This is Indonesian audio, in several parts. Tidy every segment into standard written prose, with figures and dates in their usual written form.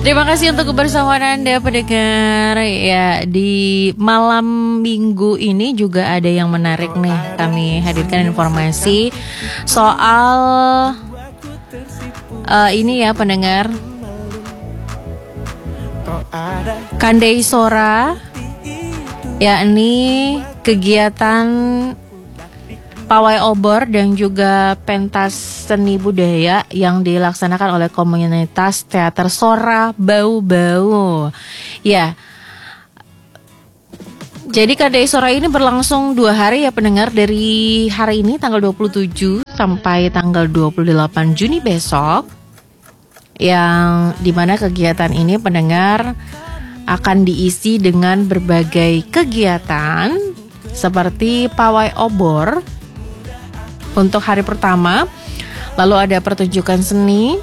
Terima kasih untuk kebersamaan Anda pendengar ya. Di malam minggu ini juga ada yang menarik nih. Kami hadirkan informasi soal ini ya pendengar, Kandai Sora, yakni kegiatan pawai obor dan juga pentas seni budaya yang dilaksanakan oleh komunitas teater Sora Bau-Bau. Ya, jadi Kandai Sora ini berlangsung 2 hari ya pendengar, dari hari ini tanggal 27 sampai tanggal 28 Juni besok, yang dimana kegiatan ini pendengar akan diisi dengan berbagai kegiatan seperti pawai obor untuk hari pertama, lalu ada pertunjukan seni,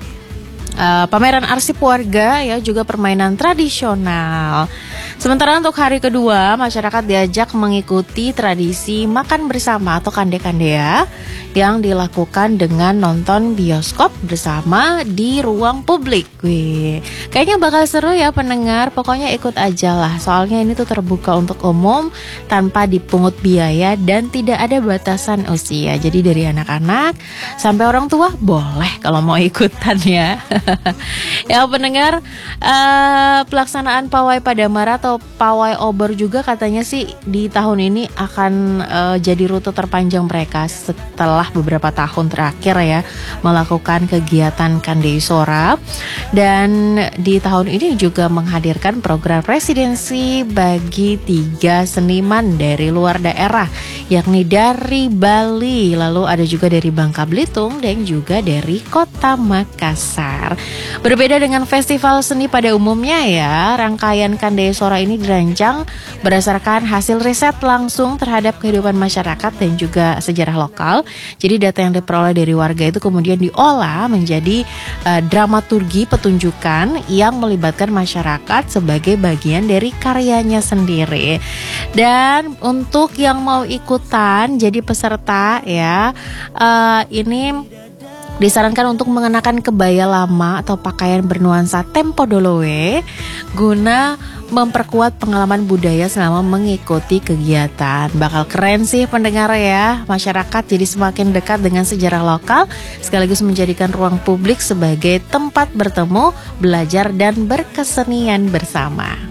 pameran arsip warga ya, juga permainan tradisional. Sementara untuk hari kedua, masyarakat diajak mengikuti tradisi makan bersama atau kande-kandea yang dilakukan dengan nonton bioskop bersama di ruang publik. Wih, kayaknya bakal seru ya pendengar. Pokoknya ikut aja lah, soalnya ini tuh terbuka untuk umum tanpa dipungut biaya dan tidak ada batasan usia. Jadi dari anak-anak sampai orang tua boleh kalau mau ikutan ya. Ya pendengar, pelaksanaan pawai Padamara atau pawai obor juga katanya sih di tahun ini akan jadi rute terpanjang mereka setelah beberapa tahun terakhir ya melakukan kegiatan Kandai Sora. Dan di tahun ini juga menghadirkan program residensi bagi 3 seniman dari luar daerah, yakni dari Bali, lalu ada juga dari Bangka Belitung dan juga dari Kota Makassar. Berbeda dengan festival seni pada umumnya ya, rangkaian Kandai Sora ini dirancang berdasarkan hasil riset langsung terhadap kehidupan masyarakat dan juga sejarah lokal. Jadi data yang diperoleh dari warga itu kemudian diolah menjadi dramaturgi petunjukan yang melibatkan masyarakat sebagai bagian dari karyanya sendiri. Dan untuk yang mau ikutan jadi peserta ya, ini disarankan untuk mengenakan kebaya lama atau pakaian bernuansa tempo dolowe guna memperkuat pengalaman budaya selama mengikuti kegiatan. Bakal keren sih pendengar ya. Masyarakat jadi semakin dekat dengan sejarah lokal sekaligus menjadikan ruang publik sebagai tempat bertemu, belajar dan berkesenian bersama.